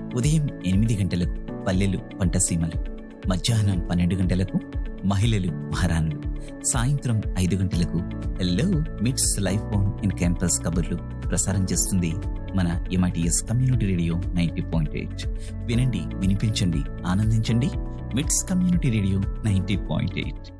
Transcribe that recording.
ఉదయం 8 గంటలకు పల్లెలు పంటసీమలు, మధ్యాహ్నం 12 గంటలకు మహిళలు మహారాణులు, సాయంత్రం 5 గంటలకు హెల్లో మిట్స్ లైఫ్ ఆన్ ఇన్ క్యాంపస్ కబుర్లు ప్రసారం చేస్తుంది మన ఎంఐటిఎస్ కమ్యూనిటీ రేడియో 90.8. వినండి, వినిపించండి, ఆనందించండి. మిట్స్ కమ్యూనిటీ రేడియో 90.8.